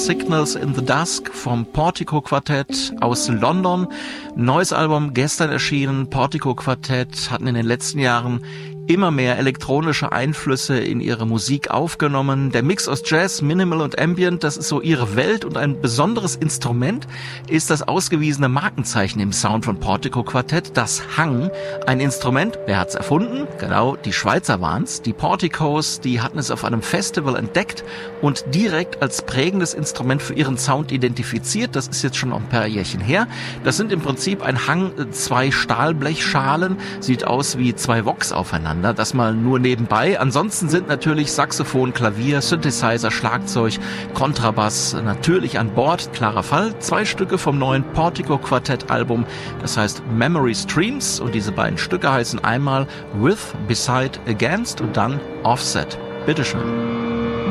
Signals in the Dusk vom Portico Quartett aus London. Neues Album gestern erschienen. Portico Quartett hatten in den letzten Jahren immer mehr elektronische Einflüsse in ihre Musik aufgenommen. Der Mix aus Jazz, Minimal und Ambient, das ist so ihre Welt, und ein besonderes Instrument ist das ausgewiesene Markenzeichen im Sound von Portico Quartett, das Hang. Ein Instrument, wer hat's erfunden? Genau, die Schweizer waren's. Die Porticos, die hatten es auf einem Festival entdeckt und direkt als prägendes Instrument für ihren Sound identifiziert. Das ist jetzt schon noch ein paar Jährchen her. Das sind im Prinzip ein Hang, 2 Stahlblechschalen, sieht aus wie 2 Vox aufeinander. Das mal nur nebenbei. Ansonsten sind natürlich Saxophon, Klavier, Synthesizer, Schlagzeug, Kontrabass natürlich an Bord. Klarer Fall. 2 Stücke vom neuen Portico Quartett Album. Das heißt Memory Streams, und diese beiden Stücke heißen einmal With, Beside, Against und dann Offset. Bitteschön.